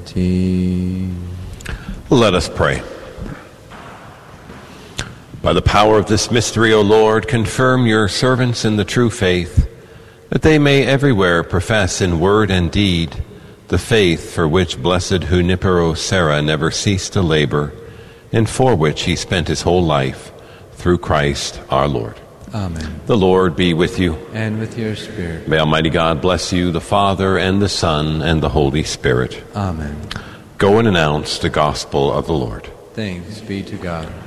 eternity. Let us pray. By the power of this mystery, O Lord, confirm your servants in the true faith, that they may everywhere profess in word and deed the faith for which blessed Junipero Serra never ceased to labor, and for which he spent his whole life, through Christ our Lord. Amen. The Lord be with you. And with your spirit. May Almighty God bless you, the Father, and the Son, and the Holy Spirit. Amen. Go and announce the gospel of the Lord. Thanks be to God.